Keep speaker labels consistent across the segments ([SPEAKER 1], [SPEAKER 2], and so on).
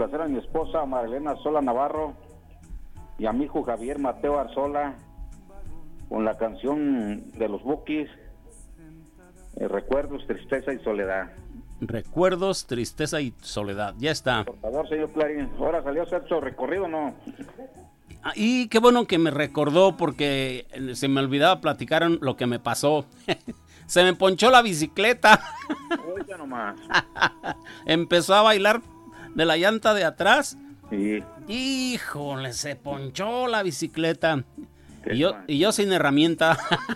[SPEAKER 1] complacer a mi esposa Marilena Arzola Navarro y a mi hijo Javier Mateo Arzola con la canción de los Bukis, Recuerdos, Tristeza y Soledad.
[SPEAKER 2] Recuerdos, Tristeza y Soledad. Ya está.
[SPEAKER 1] Por favor, señor Clarín. ¿Ahora salió a hacer su recorrido o no?
[SPEAKER 2] Y qué bueno que me recordó, porque se me olvidaba platicar lo que me pasó. Se me ponchó la bicicleta.
[SPEAKER 1] Oiga nomás.
[SPEAKER 2] Empezó a bailar de la llanta de atrás.
[SPEAKER 1] Sí.
[SPEAKER 2] Híjole, se ponchó la bicicleta. Y yo sin herramienta.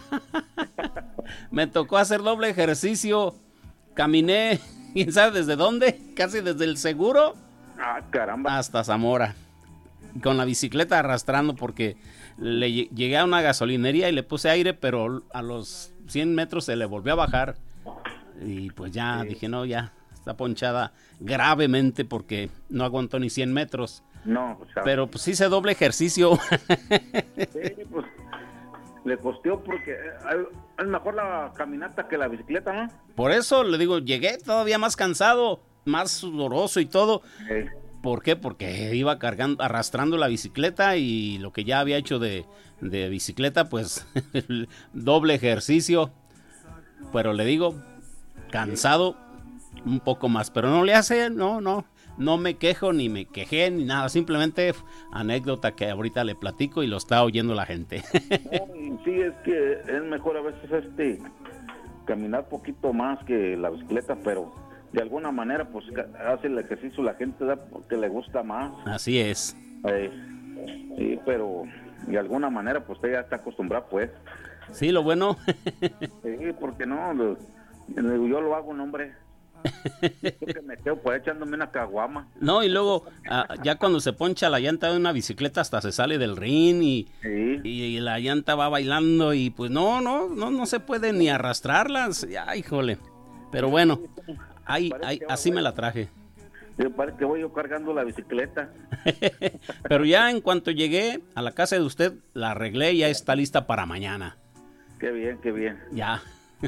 [SPEAKER 2] Me tocó hacer doble ejercicio. Caminé, ¿quién sabe desde dónde? Casi desde el Seguro.
[SPEAKER 1] Ah, caramba.
[SPEAKER 2] Hasta Zamora. Con la bicicleta arrastrando, porque llegué a una gasolinería y le puse aire, pero a los 100 metros se le volvió a bajar. Y pues ya dije, no, ya está ponchada gravemente porque no aguantó ni 100 metros.
[SPEAKER 1] No, o sea,
[SPEAKER 2] pero pues hice doble ejercicio.
[SPEAKER 1] Sí, pues le costeó porque es mejor la caminata que la bicicleta, ¿no?
[SPEAKER 2] Por eso le digo, llegué todavía más cansado, más sudoroso y todo. ¿Por qué? Porque iba arrastrando la bicicleta, y lo que ya había hecho de bicicleta, pues doble ejercicio. Pero le digo, cansado un poco más, pero no le hace, no me quejo ni me quejé ni nada, simplemente anécdota que ahorita le platico y lo está oyendo la gente.
[SPEAKER 1] Sí, es que es mejor a veces caminar poquito más que la bicicleta, pero de alguna manera pues hace el ejercicio la gente porque le gusta más.
[SPEAKER 2] Así es.
[SPEAKER 1] Sí, pero de alguna manera pues usted ya está acostumbrado, pues.
[SPEAKER 2] Sí, lo bueno.
[SPEAKER 1] Sí, porque no, yo lo hago, hombre. Que me quedo por ahí echándome una caguama.
[SPEAKER 2] No, y luego ya cuando se poncha la llanta de una bicicleta hasta se sale del rin y la llanta va bailando y pues no se puede ni arrastrarlas. Ay, híjole. Pero bueno, así me la traje.
[SPEAKER 1] Parece que voy yo cargando la bicicleta.
[SPEAKER 2] Pero ya en cuanto llegué a la casa de usted, la arreglé y ya está lista para mañana.
[SPEAKER 1] Qué bien, qué bien.
[SPEAKER 2] Ya.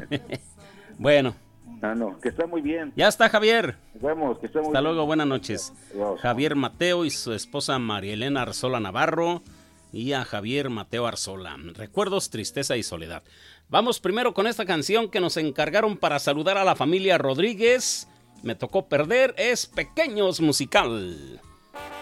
[SPEAKER 2] Bueno.
[SPEAKER 1] Que esté muy bien.
[SPEAKER 2] Ya está, Javier.
[SPEAKER 1] Nos vemos, que esté muy bien.
[SPEAKER 2] Hasta luego, buenas noches.
[SPEAKER 1] Adiós.
[SPEAKER 2] Javier Mateo y su esposa María Elena Arzola Navarro, y a Javier Mateo Arzola. Recuerdos, Tristeza y Soledad. Vamos primero con esta canción que nos encargaron para saludar a la familia Rodríguez. Me tocó perder, es Pequeños Musical.